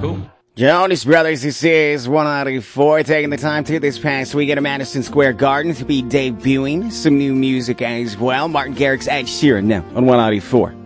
Cool. Jonas Brothers, this is 194, taking the time to this past week at Madison Square Garden to be debuting some new music as well. Martin Garrix, Ed Sheeran now on 194.